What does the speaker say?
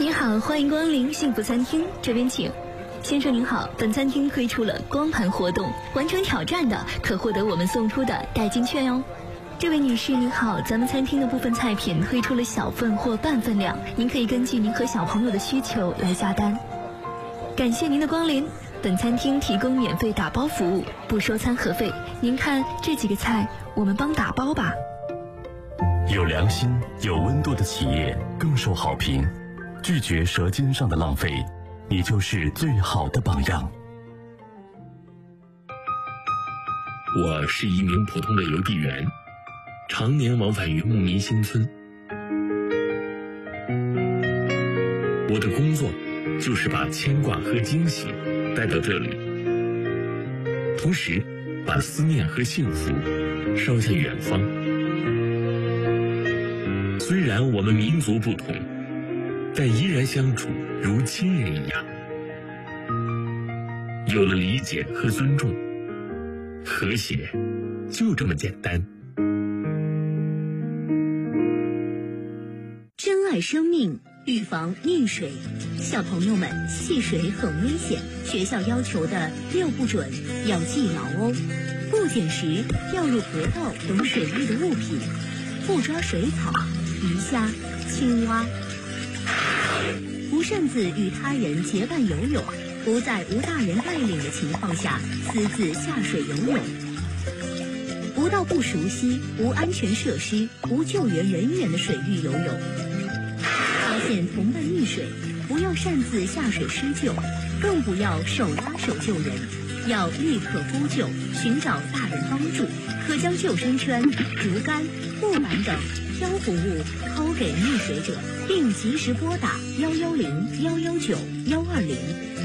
您好，欢迎光临幸福餐厅，这边请。先生您好，本餐厅推出了光盘活动，完成挑战的可获得我们送出的代金券哟。这位女士您好，咱们餐厅的部分菜品推出了小份或半份量，您可以根据您和小朋友的需求来下单。感谢您的光临，本餐厅提供免费打包服务，不收餐盒费。您看这几个菜，我们帮打包吧。 有良心、有温度的企业更受好评。拒绝舌尖上的浪费，你就是最好的榜样。 我是一名普通的邮递员，常年往返于牧民新村。我的工作就是把牵挂和惊喜带到这里，同时把思念和幸福捎向远方。虽然我们民族不同，但依然相处如亲人一样。有了理解和尊重，和谐就这么简单。 珍爱生命，预防溺水。小朋友们，戏水很危险，学校要求的6不准要记牢哦。不捡拾掉入河道等水域的物品，不抓水草、鱼虾、青蛙，不擅自与他人结伴游泳，不在无大人带领的情况下私自下水游泳，不到不熟悉、无安全设施、无救援人员的水域游泳。发现同伴溺水，不要擅自下水施救，更不要手拉手救人，要立刻呼救，寻找大人帮助。可将救生圈、竹竿、木板等漂浮物抛给溺水者，并及时拨打110、119、120